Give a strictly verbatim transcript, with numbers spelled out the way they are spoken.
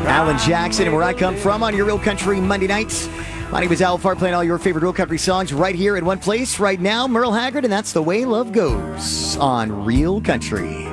Alan Jackson, and Where I Come From on your Real Country Monday nights. My name is Al Farr, playing all your favorite Real Country songs right here in one place right now. Merle Haggard, and that's The Way Love Goes on Real Country.